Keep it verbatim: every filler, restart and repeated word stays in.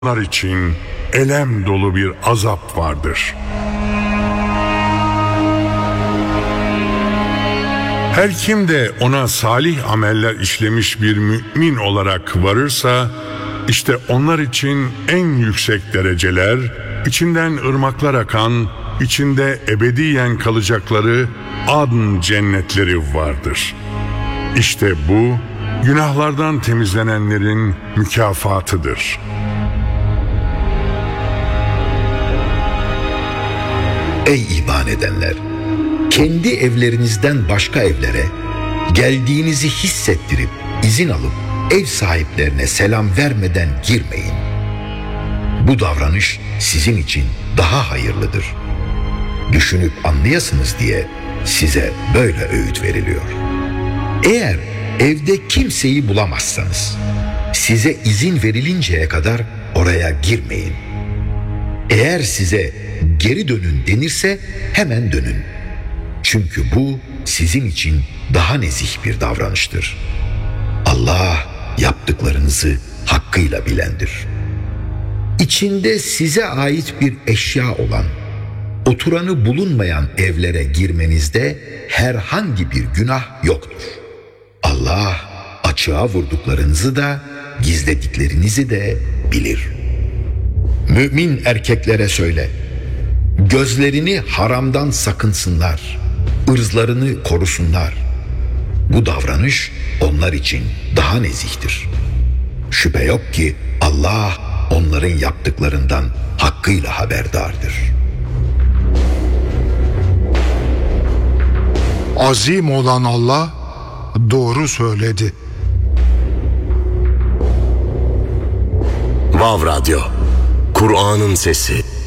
Onlar için elem dolu bir azap vardır. Her kim de ona salih ameller işlemiş bir mümin olarak varırsa, işte onlar için en yüksek dereceler, içinden ırmaklar akan, içinde ebediyen kalacakları adn cennetleri vardır. İşte bu, günahlardan temizlenenlerin mükafatıdır. Ey iman edenler! Kendi evlerinizden başka evlere geldiğinizi hissettirip izin alıp ev sahiplerine selam vermeden girmeyin. Bu davranış sizin için daha hayırlıdır. Düşünüp anlayasınız diye size böyle öğüt veriliyor. Eğer evde kimseyi bulamazsanız size izin verilinceye kadar oraya girmeyin. Eğer size geri dönün denirse hemen dönün. Çünkü bu sizin için daha nezih bir davranıştır. Allah yaptıklarınızı hakkıyla bilendir. İçinde size ait bir eşya olan, oturanı bulunmayan evlere girmenizde herhangi bir günah yoktur. Allah açığa vurduklarınızı da gizlediklerinizi de bilir. Mümin erkeklere söyle, gözlerini haramdan sakınsınlar, ırzlarını korusunlar. Bu davranış onlar için daha nezihtir. Şüphe yok ki Allah onların yaptıklarından hakkıyla haberdardır. Azim olan Allah doğru söyledi. Vav Radyo, Kur'an'ın sesi.